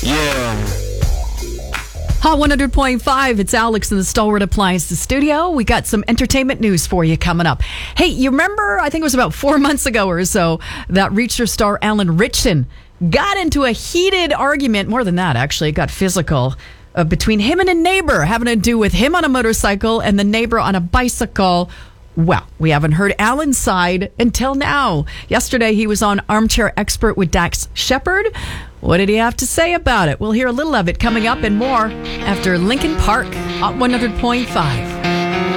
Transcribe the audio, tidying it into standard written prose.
Yeah. Hot 100.5, it's Alex in the Stalwart Appliances studio. We got some entertainment news for you coming up. Hey, you remember, I think it was about 4 months ago or so, that Reacher star Alan Ritchson got into a heated argument, more than that actually, it got physical, between him and a neighbor, having to do with him on a motorcycle and the neighbor on a bicycle. Well, we haven't heard Alan's side until now. Yesterday, he was on Armchair Expert with Dax Shepard. What did he have to say about it? We'll hear a little of it coming up and more after Linkin Park, Hot 100.5.